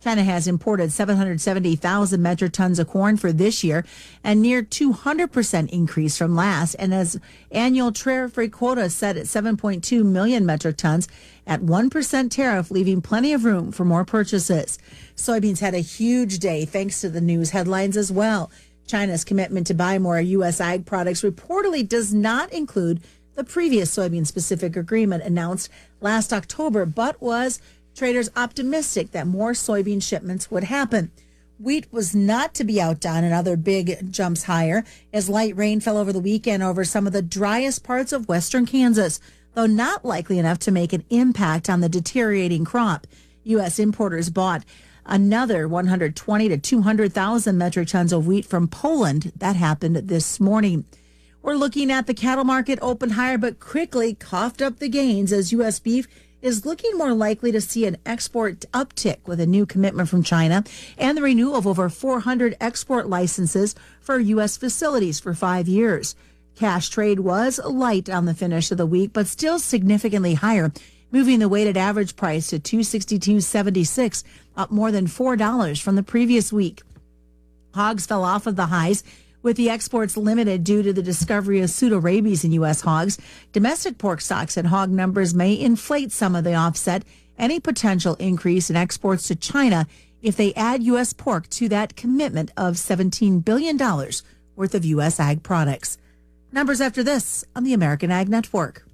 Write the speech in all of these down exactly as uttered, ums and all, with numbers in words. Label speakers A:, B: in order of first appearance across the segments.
A: China has imported seven hundred seventy thousand metric tons of corn for this year, a near two hundred percent increase from last, and as annual tariff-free quota set at seven point two million metric tons at one percent tariff, leaving plenty of room for more purchases. Soybeans had a huge day thanks to the news headlines as well. China's commitment to buy more U S ag products reportedly does not include the previous soybean-specific agreement announced last October, but was traders optimistic that more soybean shipments would happen. Wheat was not to be outdone and other big jumps higher as light rain fell over the weekend over some of the driest parts of western Kansas, though not likely enough to make an impact on the deteriorating crop. U S importers bought another one hundred twenty to two hundred thousand metric tons of wheat from Poland. That happened this morning. We're looking at the cattle market open higher, but quickly coughed up the gains as U S beef is looking more likely to see an export uptick with a new commitment from China and the renewal of over four hundred export licenses for U S facilities for five years. Cash trade was light on the finish of the week, but still significantly higher, moving the weighted average price to two sixty-two seventy-six, up more than four dollars from the previous week. Hogs fell off of the highs, with the exports limited due to the discovery of pseudorabies in U S hogs. Domestic pork stocks and hog numbers may inflate some of the offset any potential increase in exports to China if they add U S pork to that commitment of seventeen billion dollars worth of U S ag products. Numbers after this on the American Ag Network.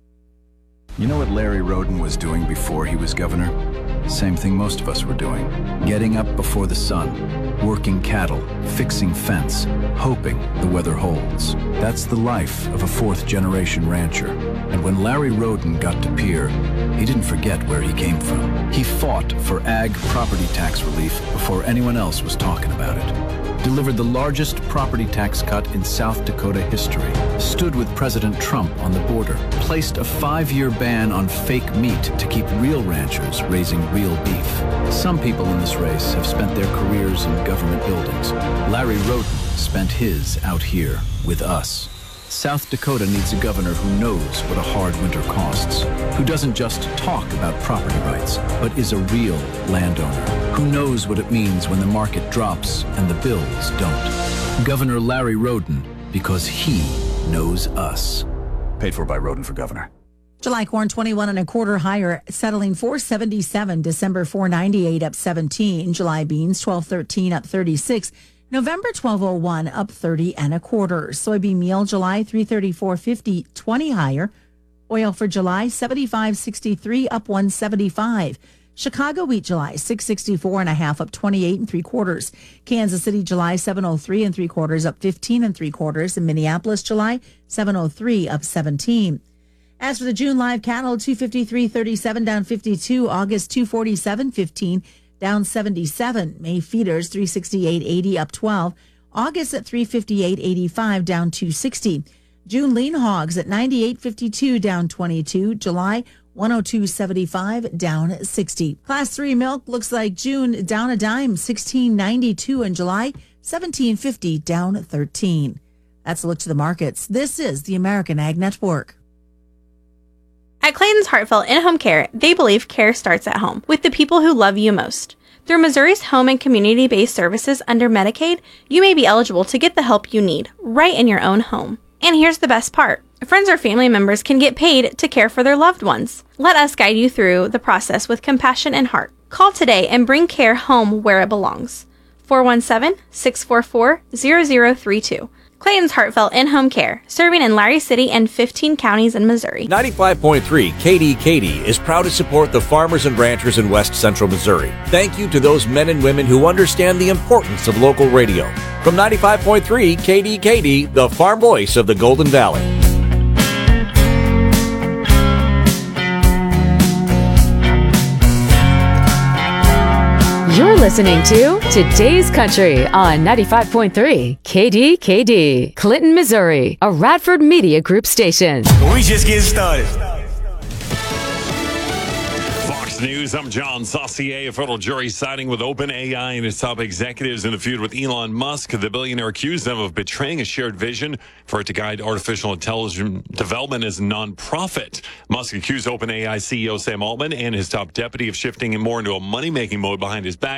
B: You know what Larry Roden was doing before he was governor? Same thing most of us were doing. Getting up before the sun, working cattle, fixing fence, hoping the weather holds. That's the life of a fourth-generation rancher. And when Larry Roden got to Pierre, he didn't forget where he came from. He fought for ag property tax relief before anyone else was talking about it. Delivered the largest property tax cut in South Dakota history, stood with President Trump on the border, placed a five-year ban on fake meat to keep real ranchers raising real beef. Some people in this race have spent their careers in government buildings. Larry Roden spent his out here with us. South Dakota needs a governor who knows what a hard winter costs, who doesn't just talk about property rights, but is a real landowner, who knows what it means when the market drops and the bills don't. Governor Larry Roden, because he knows us.
C: Paid for by Roden for governor.
A: July corn twenty-one and a quarter higher, settling four seventy-seven. December four ninety-eight, up seventeen. July beans twelve thirteen, up thirty-six. November twelve oh one, up thirty and a quarter. Soybean meal July three thirty-four fifty, twenty higher. Oil for July seventy-five sixty-three, up one seventy-five. Chicago wheat July six sixty-four and a half, up twenty-eight and three quarters. Kansas City July seven oh three and three quarters, up fifteen and three quarters. And Minneapolis July seven oh three, up seventeen. As for the June live cattle, two fifty-three thirty-seven, down fifty-two. August two forty-seven fifteen, down seventy-seven. May feeders three sixty-eight eighty, up twelve. August at three fifty-eight eighty-five, down two sixty. June lean hogs at ninety-eight fifty-two, down twenty-two. July one oh two seventy-five, down sixty. Class three milk looks like June down a dime, sixteen ninety-two, in July seventeen fifty, down thirteen. That's a look to the markets. This is the American Ag Network.
D: At Clayton's Heartfelt In-Home Care, they believe care starts at home, with the people who love you most. Through Missouri's home and community-based services under Medicaid, you may be eligible to get the help you need, right in your own home. And here's the best part. Friends or family members can get paid to care for their loved ones. Let us guide you through the process with compassion and heart. Call today and bring care home where it belongs. four one seven, six four four, zero zero three two. Clayton's Heartfelt In-Home Care, serving in Larry City and fifteen counties in Missouri.
E: ninety-five point three K D K D is proud to support the farmers and ranchers in West Central Missouri. Thank you to those men and women who understand the importance of local radio. From ninety-five point three K D K D, the farm voice of the Golden Valley.
F: You're listening to Today's Country on ninety-five point three K D K D, Clinton, Missouri, a Radford Media Group station.
G: We just getting started.
H: Fox News, I'm John Saucier. A federal jury siding with OpenAI and its top executives in the feud with Elon Musk. The billionaire accused them of betraying a shared vision for it to guide artificial intelligence development as a nonprofit. Musk accused OpenAI C E O Sam Altman and his top deputy of shifting more into a money-making mode behind his back.